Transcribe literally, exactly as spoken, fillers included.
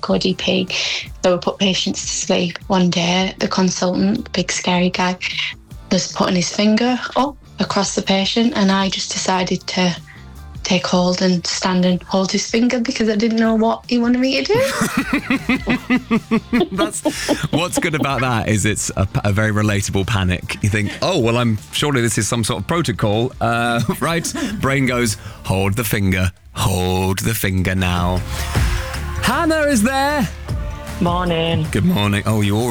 O D P. So we put patients to sleep. One day, the consultant, the big scary guy, was putting his finger up across the patient, and I just decided to take hold and stand and hold his finger because I didn't know what he wanted me to do. That's what's good about that is it's a, a very relatable panic. You think, oh well, I'm surely this is some sort of protocol, uh, right? Brain goes, hold the finger, hold the finger now. Hannah is there. Morning. Good morning. Oh, you're